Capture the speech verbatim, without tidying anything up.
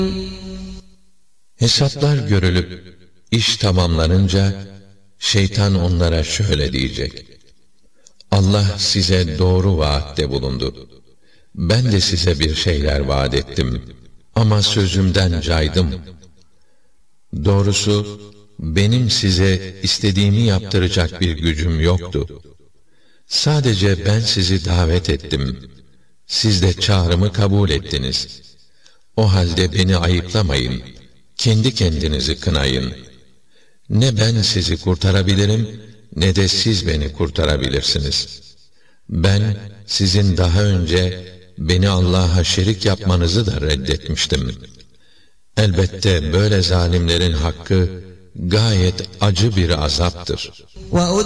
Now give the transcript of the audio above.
Hesaplar görülüp iş tamamlanınca şeytan onlara şöyle diyecek: Allah size doğru vaatte bulundu. Ben de size bir şeyler vaat ettim ama sözümden caydım. Doğrusu benim size istediğimi yaptıracak bir gücüm yoktu. Sadece ben sizi davet ettim. Siz de çağrımı kabul ettiniz. O halde beni ayıplamayın. Kendi kendinizi kınayın. Ne ben sizi kurtarabilirim, ne de siz beni kurtarabilirsiniz. Ben sizin daha önce beni Allah'a şerik yapmanızı da reddetmiştim. Elbette böyle zalimlerin hakkı gayet acı bir azaptır.